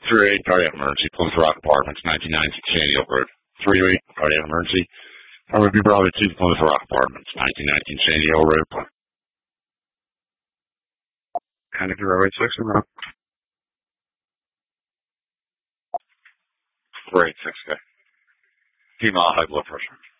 3-8 cardiac emergency, Plymouth Rock Apartments, 1996 Sandy Hill Road. 3-8 cardiac emergency. I would be Bravo 2, Plymouth Rock Apartments, 1919 Sandy Hill Road. And if you're 086, I'm 486, okay. Female high blood pressure.